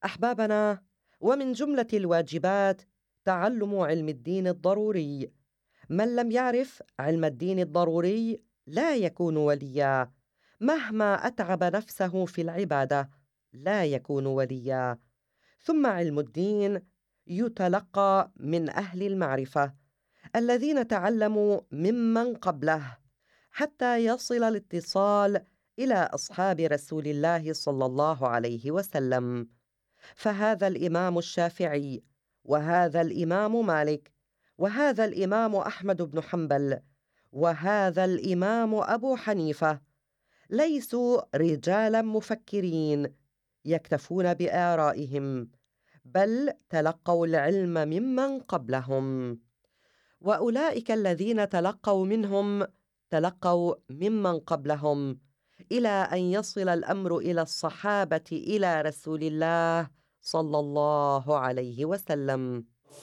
أحبابنا، ومن جملة الواجبات تعلم علم الدين الضروري. من لم يعرف علم الدين الضروري لا يكون وليا، مهما أتعب نفسه في العبادة لا يكون وليا. ثم علم الدين يتلقى من أهل المعرفة الذين تعلموا ممن قبله، حتى يصل الاتصال إلى أصحاب رسول الله صلى الله عليه وسلم. فهذا الإمام الشافعي، وهذا الإمام مالك، وهذا الإمام أحمد بن حنبل، وهذا الإمام أبو حنيفة ليسوا رجالا مفكرين يكتفون بآرائهم، بل تلقوا العلم ممن قبلهم. وأولئك الذين تلقوا منهم تلقوا ممن قبلهم، إلى أن يصل الأمر إلى الصحابة إلى رسول الله صلى الله عليه وسلم.